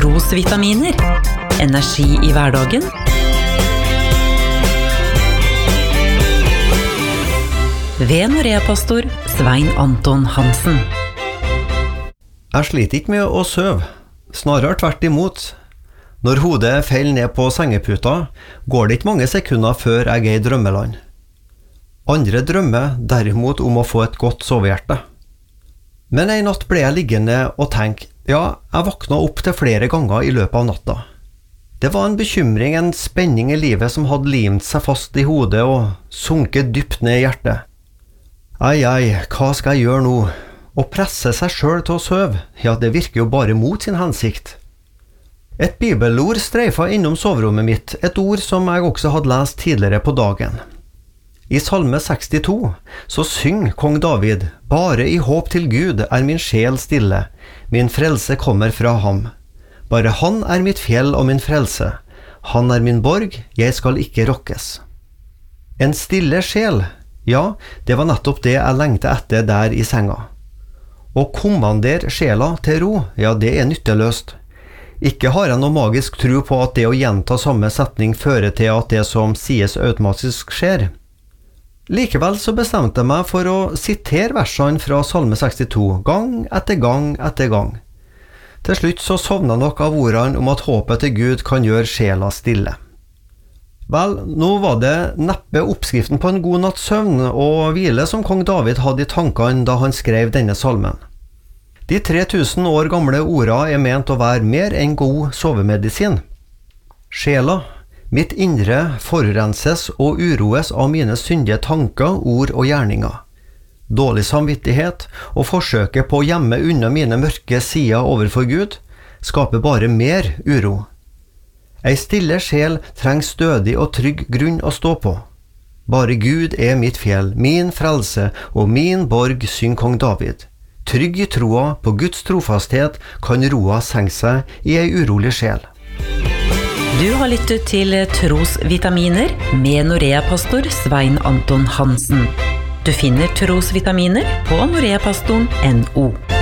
Trosvitaminer. Energi i hverdagen. Ved Norea-pastor Svein Anton Hansen. Jeg sliter ikke med å sove, snarere tvert imot. Når hodet feller ned på sengeputa, går det ikke mange sekunder før jeg er i drømmeland. Andre drømmer derimot om å få et godt sovehjerte. Men en natt ble jeg liggende og tenke, ja, jeg våkna opp til flere ganger i løpet av natta. Det var en bekymring, en spenning i livet som hadde limt seg fast i hodet og sunket dypt ned i hjertet. Ai, hva skal jeg gjøre nå? Å presse seg selv til å sove, ja, det virker jo bare mot sin hensikt. Et bibelord streifa innom soverommet mitt, et ord som jeg også hadde lest tidligere på dagen. I Salme 62 så synger kong David, «Bare i håp til Gud er min sjel stille, min frelse kommer fra ham. Bare han er mitt fjell og min frelse, han er min borg, jeg skal ikke rokkes.» En stille sjel, ja, det var nettopp det jeg lengte etter der i senga. Å kommandere sjela til ro, ja, det er nytteløst. Ikke har jeg noe magisk tro på at det å gjenta samme setning fører til at det som sies automatisk skjer. Likevel så bestemte jeg meg for å sitere versene fra Salme 62 gang etter gang etter gang. Til slutt så sovnet nok av ordene om at håpet til Gud kan gjøre sjela stille. Vel, nå var det neppe oppskriften på en god natts søvn og hvile som kong David hadde i tankene da han skrev denne salmen. De 3000 år gamle ordene er ment å være mer enn god sovemedisin. Sjela, mitt indre, forurenses og uroes av mine syndige tanker, ord og gjerninger. Dårlig samvittighet og forsøket på å gjemme unna mine mørke sider overfor Gud skaper bare mer uro. Ei stille sjel trenger stødig og trygg grunn å stå på. Bare Gud er mitt fjell, min frelse og min borg, synger kong David. Trygg i troa på Guds trofasthet kan roa senke seg i ei urolig sjel. Du har lyttet til Trosvitaminer med Norea-pastor Svein Anton Hansen. Du finner Trosvitaminer på noreapastoren.no.